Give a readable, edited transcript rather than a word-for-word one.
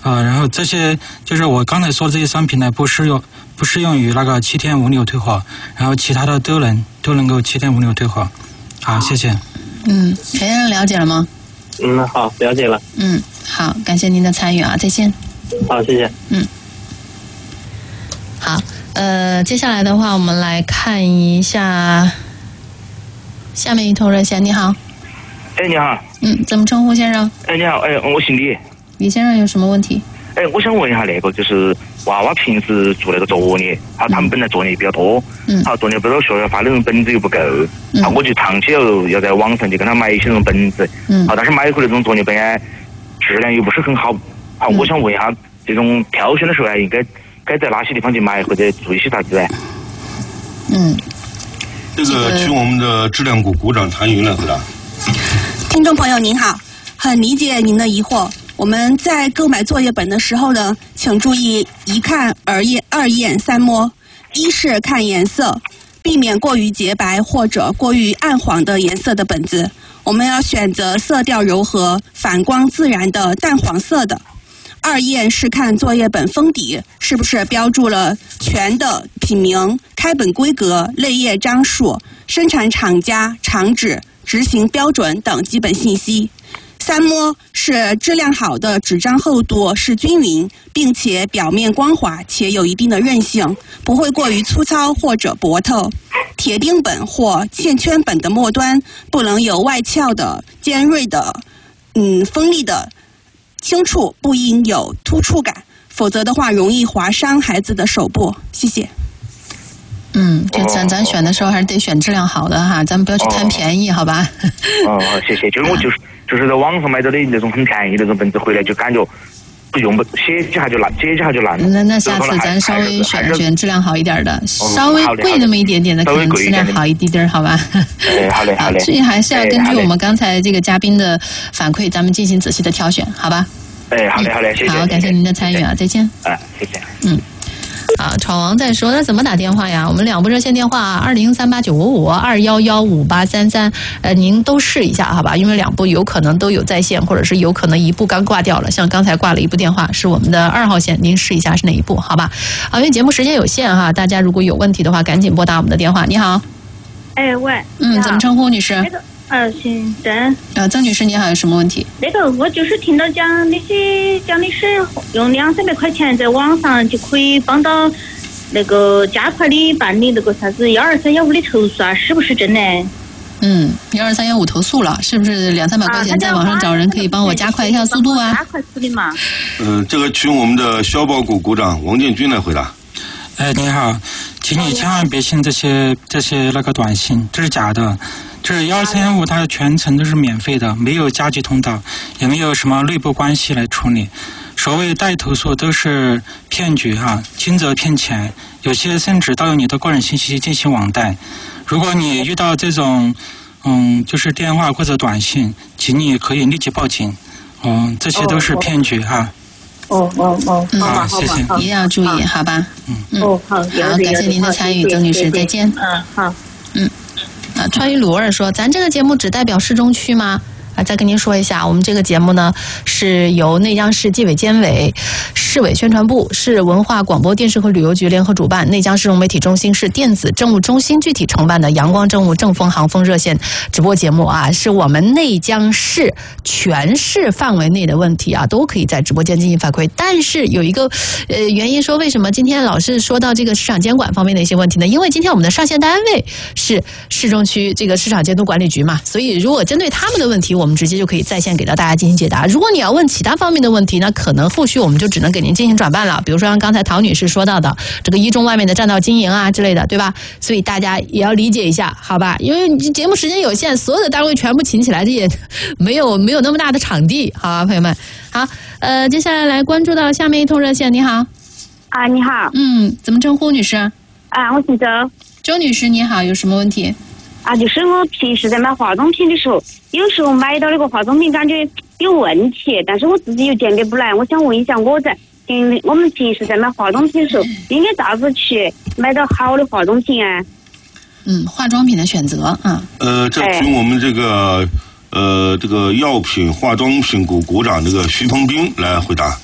然后这些就是我刚才说的这些商品呢，不适用于那个7天无理由退货，然后其他的都能够7天无理由退货。好，谢谢。 陈先生了解了吗？ 好，了解了。 好，感谢您的参与啊，再见。 好，谢谢。 好，接下来的话，我们来看一下下面一通热线。你好。 你好。 怎么称呼先生？ 你好，我姓李。 李先生有什么问题？ 我想问一下那个，就是娃娃平时做那个作业，他们本来作业比较多，作业不到学校发那种本子又不够，我就长期要在网上就跟他买一些那种本子，但是买回那种作业本质量又不是很好，我想问一下，这种挑选的时候应该在哪些地方去买，或者做一些啥子呢？ 这个请我们的质量股股长谭云来回答。 听众朋友您好，很理解您的疑惑。我们在购买作业本的时候呢，请注意一看二验三摸。一是看颜色，避免过于洁白或者过于暗黄的颜色的本子，我们要选择色调柔和、反光自然的淡黄色的。二验是看作业本封底是不是标注了全的品名、开本规格、类页张数、生产厂家、厂址、执行标准等基本信息。三摸是质量好的纸张厚度是均匀，并且表面光滑且有一定的韧性，不会过于粗糙或者薄透。铁钉本或线圈本的末端不能有外翘的、尖锐的、锋利的轻触，不应有突触感，否则的话容易划伤孩子的手部。谢谢。 这咱选的时候还是得选质量好的哈，咱们不要去贪便宜，好吧？ 谢谢。就是在网上买到的那种很便宜的那种本子回来，就感觉不写几下就烂。 那下次咱稍微选质量好一点的，稍微贵那么一点点的，可能质量好一滴滴，好吧？ 好嘞。 所以还是要根据我们刚才这个嘉宾的反馈，咱们进行仔细的挑选，好吧？ 好嘞，谢谢。 好，感谢您的参与啊，再见。 谢谢。 闯王在说，那怎么打电话呀？我们两部热线电话20389552115833，您都试一下好吧？因为两部有可能都有在线，或者是有可能一部刚挂掉了。像刚才挂了一部电话是我们的2号线，您试一下是哪一部？好吧？因为节目时间有限哈，大家如果有问题的话，赶紧拨打我们的电话。你好。 喂。 怎么称呼女士？ 姓曾。 曾女士你好，有什么问题？ 我就是听到讲的是用200-300块钱在网上就可以帮到那个加快的办理那个啥子12315的投诉啊，是不是真的 ？12315投诉了，是不是200-300块钱在网上找人可以帮我加快一下速度啊？ 加快处理嘛。 这个请我们的消保股股长王建军来回答。 你好，请你千万别信这些那个短信，这是假的。就是12315，它全程都是免费的，没有加急通道，也没有什么内部关系来处理。所谓代投诉都是骗局哈，轻则骗钱，有些甚至盗用你的个人信息进行网贷。如果你遇到这种就是电话或者短信，请你可以立即报警。这些都是骗局哈。 好， 谢谢。 一定要注意，好吧？ 好， 感谢您的参与，曾女士，再见。 好。 川渝鲁尔说，咱这个节目只代表市中区吗？再跟您说一下，我们这个节目呢是由内江市纪委监委、市委宣传部、市文化广播电视和旅游局联合主办，内江市融媒体中心市电子政务中心具体承办的阳光政务正风航风热线直播节目啊，是我们内江市全市范围内的问题啊，都可以在直播间进行反馈。但是有一个原因说，为什么今天老是说到这个市场监管方面的一些问题呢？因为今天我们的上线单位是市中区这个市场监督管理局嘛，所以如果针对他们的问题，我们直接就可以在线给到大家进行解答。如果你要问其他方面的问题，那可能后续我们就只能给您进行转办了。比如说像刚才陶女士说到的这个一中外面的占道经营啊之类的，对吧？所以大家也要理解一下，好吧？因为节目时间有限，所有的单位全部请起来，这也没有那么大的场地，好吧，朋友们。好，接下来关注到下面一通热线。你好。 你好。 怎么称呼女士？ 我姓周。 周女士你好，有什么问题？ 就是我平时在买化妆品的时候，有时候买到那个化妆品感觉有问题，但是我自己又鉴别不来。我想问一下，我们平时在买化妆品的时候，应该咋子去买到好的化妆品啊？ 化妆品的选择啊。 这请我们这个药品化妆品股股长这个徐鹏斌来回答。